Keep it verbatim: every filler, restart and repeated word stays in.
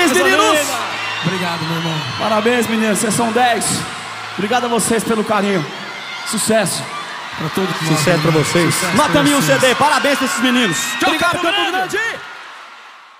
Parabéns, meninos! Obrigado, meu irmão. Parabéns, meninos, vocês são dez. Obrigado a vocês pelo carinho. Sucesso. Pra todo mundo. Sucesso pra vocês. Nota mil C D, parabéns pra esses meninos. Tchau, Obrigado, Campo Campo Grande. Grande.